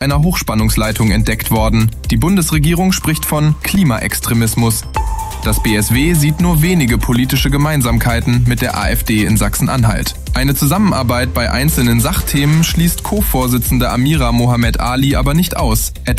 einer Hochspannungsleitung entdeckt worden. Die Bundesregierung spricht von Klimaextremismus. Das BSW sieht nur wenige politische Gemeinsamkeiten mit der AfD in Sachsen-Anhalt. Eine Zusammenarbeit bei einzelnen Sachthemen schließt Co-Vorsitzende Amira Mohamed Ali aber nicht aus, etwa